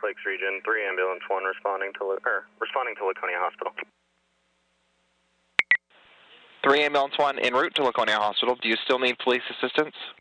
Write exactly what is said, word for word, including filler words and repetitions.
Lakes region, three ambulance one responding to or responding to Laconia Hospital. three ambulance one en route to Laconia Hospital. Do you still need police assistance?